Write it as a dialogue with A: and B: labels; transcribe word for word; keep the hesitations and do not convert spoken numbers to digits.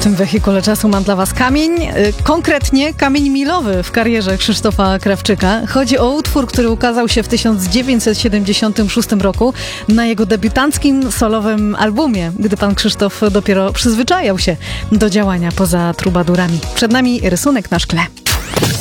A: tym wehikule czasu mam dla Was kamień, konkretnie kamień milowy w karierze Krzysztofa Krawczyka. Chodzi o utwór, który ukazał się w tysiąc dziewięćset siedemdziesiątym szóstym roku na jego debiutanckim solowym albumie, gdy pan Krzysztof dopiero przyzwyczajał się do działania poza trubadurami. Przed nami rysunek na szkle.